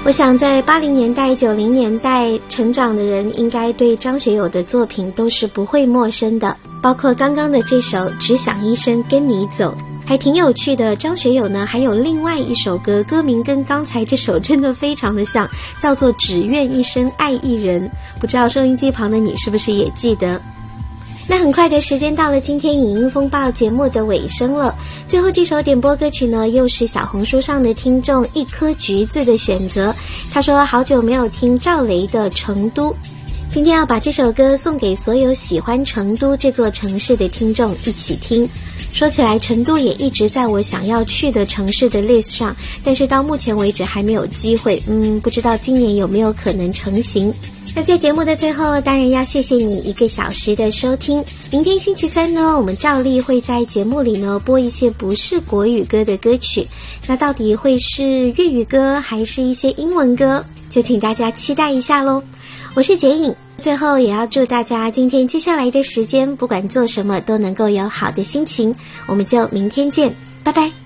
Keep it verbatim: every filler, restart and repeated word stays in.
我想在八零年代九零年代成长的人应该对张学友的作品都是不会陌生的，包括刚刚的这首只想一生跟你走，还挺有趣的。张学友呢还有另外一首歌，歌名跟刚才这首真的非常的像，叫做只愿一生爱一人，不知道收音机旁的你是不是也记得。那很快的时间到了今天影音风暴节目的尾声了，最后这首点播歌曲呢又是小红书上的听众一颗橘子的选择，他说好久没有听赵雷的成都，今天要把这首歌送给所有喜欢成都这座城市的听众一起听。说起来成都也一直在我想要去的城市的 list 上，但是到目前为止还没有机会，嗯，不知道今年有没有可能成行。那在节目的最后，当然要谢谢你一个小时的收听。明天星期三呢，我们照例会在节目里呢播一些不是国语歌的歌曲，那到底会是粤语歌还是一些英文歌，就请大家期待一下咯。我是洁颖，最后也要祝大家今天接下来的时间不管做什么都能够有好的心情，我们就明天见，拜拜。